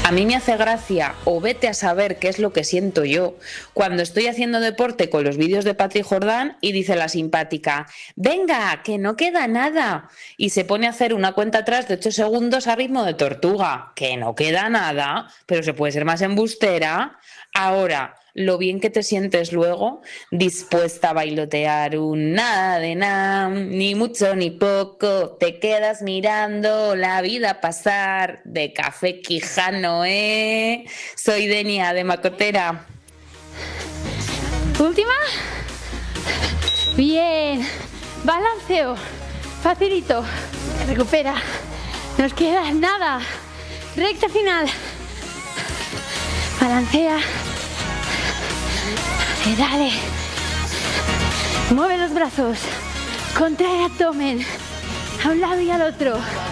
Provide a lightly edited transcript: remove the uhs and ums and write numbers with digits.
A mí me hace gracia, o vete a saber qué es lo que siento yo, cuando estoy haciendo deporte con los vídeos de Patri Jordán y dice la simpática, venga, que no queda nada, y se pone a hacer una cuenta atrás de 8 segundos a ritmo de tortuga, que no queda nada, pero se puede ser más embustera. Ahora, lo bien que te sientes luego, dispuesta a bailotear un nada de nada, ni mucho ni poco, te quedas mirando la vida pasar de Café Quijano, ¿eh? Soy Denia de Macotera. Última. Bien. Balanceo. Facilito. Recupera. Nos queda nada. Recta final. Balancea. Dale. Mueve los brazos. Contrae el abdomen. A un lado y al otro.